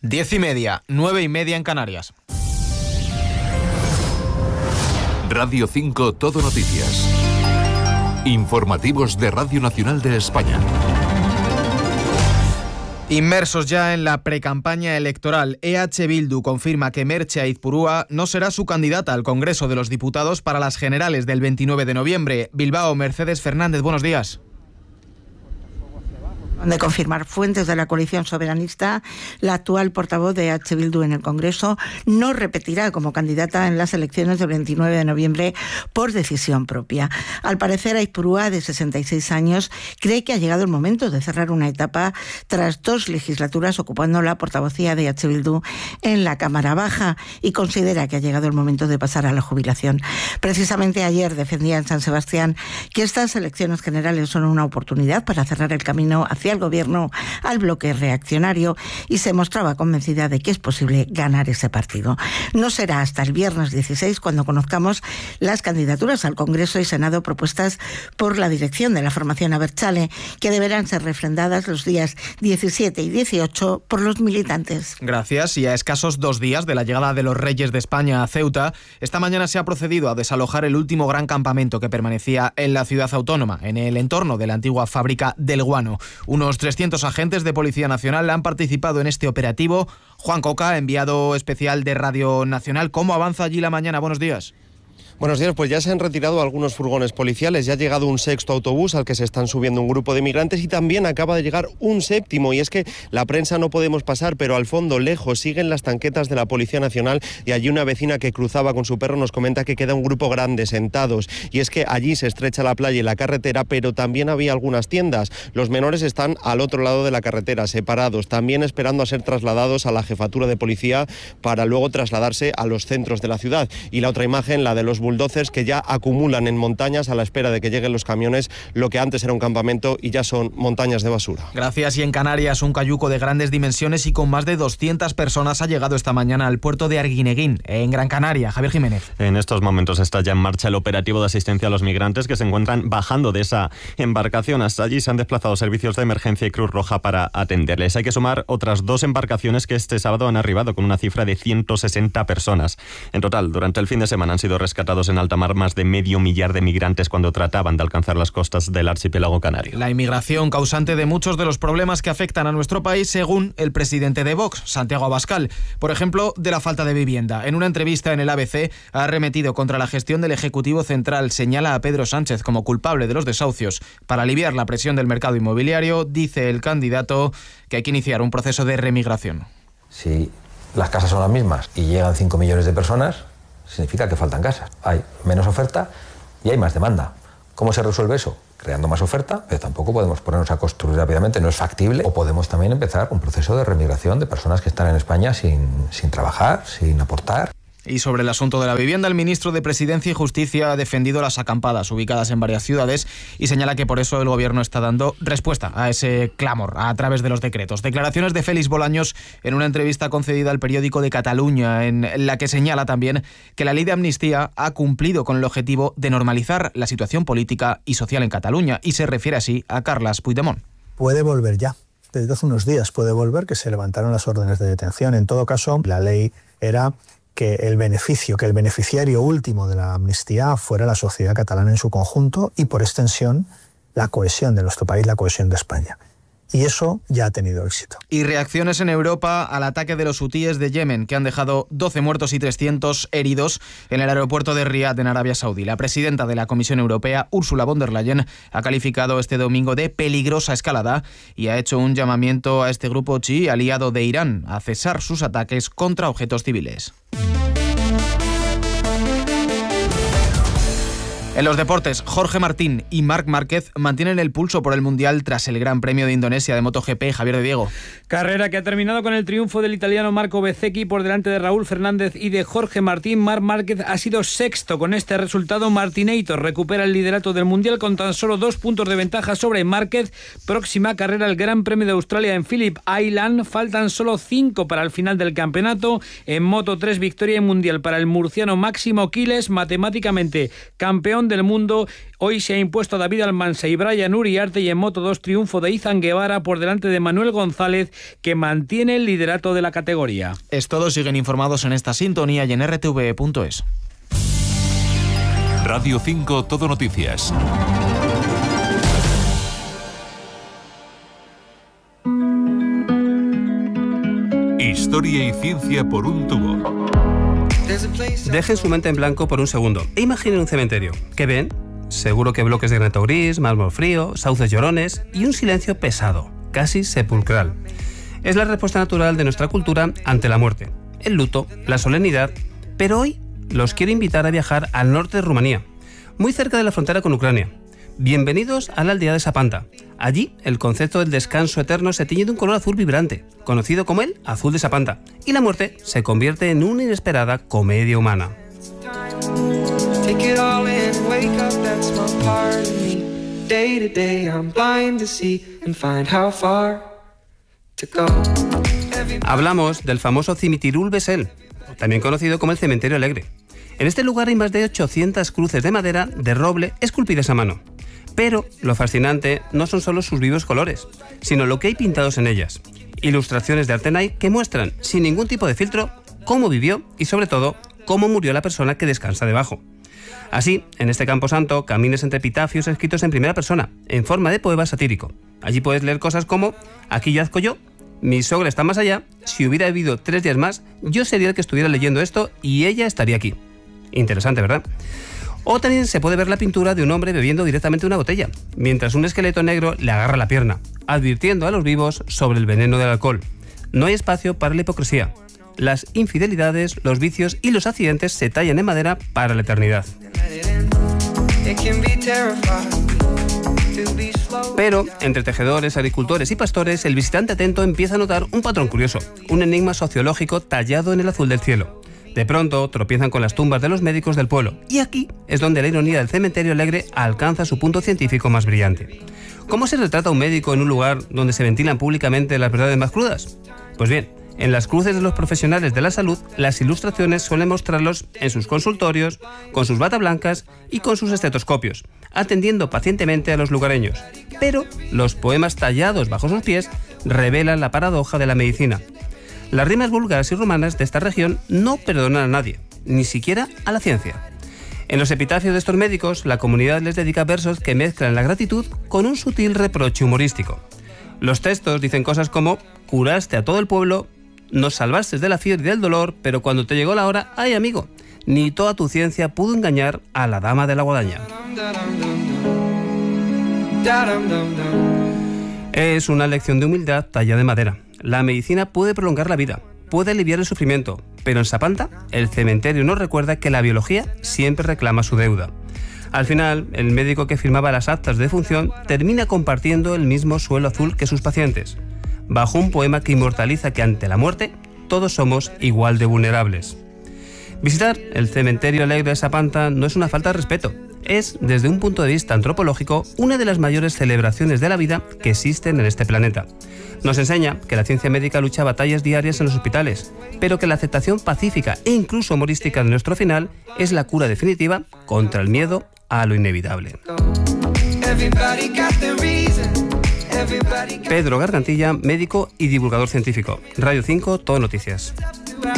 10:30, 9:30 en Canarias. Radio 5 Todo Noticias. Informativos de Radio Nacional de España. Inmersos ya en la precampaña electoral, EH Bildu confirma que Merche Aizpurúa no será su candidata al Congreso de los Diputados para las generales del 29 de noviembre. Bilbao, Mercedes Fernández, buenos días. De confirmar fuentes de la coalición soberanista, la actual portavoz de EH Bildu en el Congreso no repetirá como candidata en las elecciones del 29 de noviembre por decisión propia. Al parecer, Aizpurúa, de 66 años, cree que ha llegado el momento de cerrar una etapa tras 2 legislaturas ocupando la portavocía de EH Bildu en la Cámara Baja y considera que ha llegado el momento de pasar a la jubilación. Precisamente ayer defendía en San Sebastián que estas elecciones generales son una oportunidad para cerrar el camino hacia el gobierno al bloque reaccionario y se mostraba convencida de que es posible ganar ese partido. No será hasta el viernes 16 cuando conozcamos las candidaturas al Congreso y Senado propuestas por la dirección de la formación Abertzale, que deberán ser refrendadas los días 17 y 18 por los militantes. Gracias. Y a escasos 2 días de la llegada de los Reyes de España a Ceuta, esta mañana se ha procedido a desalojar el último gran campamento que permanecía en la ciudad autónoma, en el entorno de la antigua fábrica del guano. Unos 300 agentes de Policía Nacional han participado en este operativo. Juan Coca, enviado especial de Radio Nacional. ¿Cómo avanza allí la mañana? Buenos días. Buenos días, pues ya se han retirado algunos furgones policiales, ya ha llegado un 6º autobús al que se están subiendo un grupo de migrantes y también acaba de llegar un 7º, y es que la prensa no podemos pasar, pero al fondo, lejos, siguen las tanquetas de la Policía Nacional y allí una vecina que cruzaba con su perro nos comenta que queda un grupo grande sentados, y es que allí se estrecha la playa y la carretera, pero también había algunas tiendas. Los menores están al otro lado de la carretera, separados, también esperando a ser trasladados a la jefatura de policía para luego trasladarse a los centros de la ciudad. Y la otra imagen, la de los bulldozers que ya acumulan en montañas a la espera de que lleguen los camiones, lo que antes era un campamento y ya son montañas de basura. Gracias. Y en Canarias, un cayuco de grandes dimensiones y con más de 200 personas ha llegado esta mañana al puerto de Arguineguín, en Gran Canaria. Javier Jiménez. En estos momentos está ya en marcha el operativo de asistencia a los migrantes que se encuentran bajando de esa embarcación. Hasta allí se han desplazado servicios de emergencia y Cruz Roja para atenderles. Hay que sumar otras 2 embarcaciones que este sábado han arribado con una cifra de 160 personas. En total, durante el fin de semana han sido rescatados en alta mar más de 500.000 de migrantes cuando trataban de alcanzar las costas del archipiélago canario. La inmigración causante de muchos de los problemas que afectan a nuestro país, según el presidente de Vox, Santiago Abascal. Por ejemplo, de la falta de vivienda. En una entrevista en el ABC ha arremetido contra la gestión del Ejecutivo Central. Señala a Pedro Sánchez como culpable de los desahucios. Para aliviar la presión del mercado inmobiliario, dice el candidato que hay que iniciar un proceso de remigración. Si las casas son las mismas y llegan 5 millones de personas, significa que faltan casas. Hay menos oferta y hay más demanda. ¿Cómo se resuelve eso? Creando más oferta, pero tampoco podemos ponernos a construir rápidamente, no es factible. O podemos también empezar un proceso de remigración de personas que están en España sin trabajar, sin aportar. Y sobre el asunto de la vivienda, el ministro de Presidencia y Justicia ha defendido las acampadas ubicadas en varias ciudades y señala que por eso el gobierno está dando respuesta a ese clamor a través de los decretos. Declaraciones de Félix Bolaños en una entrevista concedida al periódico de Cataluña, en la que señala también que la ley de amnistía ha cumplido con el objetivo de normalizar la situación política y social en Cataluña, y se refiere así a Carles Puigdemont. Puede volver ya. Desde hace unos días puede volver, que se levantaron las órdenes de detención. En todo caso, la ley era que el beneficiario último de la amnistía fuera la sociedad catalana en su conjunto y, por extensión, la cohesión de nuestro país, la cohesión de España. Y eso ya ha tenido éxito. Y reacciones en Europa al ataque de los hutíes de Yemen, que han dejado 12 muertos y 300 heridos en el aeropuerto de Riad, en Arabia Saudí. La presidenta de la Comisión Europea, Ursula von der Leyen, ha calificado este domingo de peligrosa escalada y ha hecho un llamamiento a este grupo chií, aliado de Irán, a cesar sus ataques contra objetos civiles. En los deportes, Jorge Martín y Marc Márquez mantienen el pulso por el Mundial tras el Gran Premio de Indonesia de MotoGP. Javier de Diego. Carrera que ha terminado con el triunfo del italiano Marco Bezzecchi por delante de Raúl Fernández y de Jorge Martín. Marc Márquez ha sido sexto. Con este resultado, Martinator recupera el liderato del Mundial con tan solo 2 puntos de ventaja sobre Márquez. Próxima carrera, el Gran Premio de Australia en Phillip Island. Faltan solo 5 para el final del campeonato. En Moto 3, victoria en Mundial para el murciano Máximo Quiles, matemáticamente campeón campeón del mundo. Hoy se ha impuesto David Almansa y Brian Uriarte, y en Moto2 triunfo de Izan Guevara por delante de Manuel González, que mantiene el liderato de la categoría. Es todo, siguen informados en esta sintonía y en rtv.es. Radio 5 Todo Noticias. Historia y ciencia por un tubo. Dejen su mente en blanco por un segundo e imaginen un cementerio. ¿Qué ven? Seguro que bloques de granito gris, mármol frío, sauces llorones y un silencio pesado, casi sepulcral. Es la respuesta natural de nuestra cultura ante la muerte, el luto, la solemnidad, pero hoy los quiero invitar a viajar al norte de Rumanía, muy cerca de la frontera con Ucrania. Bienvenidos a la aldea de Sapanta. Allí, el concepto del descanso eterno se tiñe de un color azul vibrante, conocido como el azul de Sapanta, y la muerte se convierte en una inesperada comedia humana. Hablamos del famoso Cimitirul Vesel, también conocido como el Cementerio Alegre. En este lugar hay más de 800 cruces de madera de roble esculpidas a mano. Pero lo fascinante no son solo sus vivos colores, sino lo que hay pintados en ellas. Ilustraciones de Artenay que muestran, sin ningún tipo de filtro, cómo vivió y, sobre todo, cómo murió la persona que descansa debajo. Así, en este camposanto, caminas entre epitafios escritos en primera persona, en forma de poema satírico. Allí puedes leer cosas como: aquí yazco yo, mi sogra está más allá, si hubiera vivido 3 días más, yo sería el que estuviera leyendo esto y ella estaría aquí. Interesante, ¿verdad? O también se puede ver la pintura de un hombre bebiendo directamente una botella, mientras un esqueleto negro le agarra la pierna, advirtiendo a los vivos sobre el veneno del alcohol. No hay espacio para la hipocresía. Las infidelidades, los vicios y los accidentes se tallan en madera para la eternidad. Pero, entre tejedores, agricultores y pastores, el visitante atento empieza a notar un patrón curioso, un enigma sociológico tallado en el azul del cielo. De pronto, tropiezan con las tumbas de los médicos del pueblo, y aquí es donde la ironía del Cementerio Alegre alcanza su punto científico más brillante. ¿Cómo se retrata a un médico en un lugar donde se ventilan públicamente las verdades más crudas? Pues bien, en las cruces de los profesionales de la salud, las ilustraciones suelen mostrarlos en sus consultorios, con sus batas blancas y con sus estetoscopios, atendiendo pacientemente a los lugareños. Pero los poemas tallados bajo sus pies revelan la paradoja de la medicina. Las rimas búlgaras y rumanas de esta región no perdonan a nadie, ni siquiera a la ciencia. En los epitafios de estos médicos, la comunidad les dedica versos que mezclan la gratitud con un sutil reproche humorístico. Los textos dicen cosas como: curaste a todo el pueblo, nos salvaste de la fiebre y del dolor, pero cuando te llegó la hora, ¡ay amigo! Ni toda tu ciencia pudo engañar a la dama de la guadaña. Es una lección de humildad tallada de madera. La medicina puede prolongar la vida, puede aliviar el sufrimiento, pero en Sapanta, el cementerio nos recuerda que la biología siempre reclama su deuda. Al final, el médico que firmaba las actas de defunción termina compartiendo el mismo suelo azul que sus pacientes, bajo un poema que inmortaliza que ante la muerte todos somos igual de vulnerables. Visitar el Cementerio Alegre de Sapanta no es una falta de respeto, es, desde un punto de vista antropológico, una de las mayores celebraciones de la vida que existen en este planeta. Nos enseña que la ciencia médica lucha batallas diarias en los hospitales, pero que la aceptación pacífica e incluso humorística de nuestro final es la cura definitiva contra el miedo a lo inevitable. Pedro Gargantilla, médico y divulgador científico. Radio 5, Todo Noticias.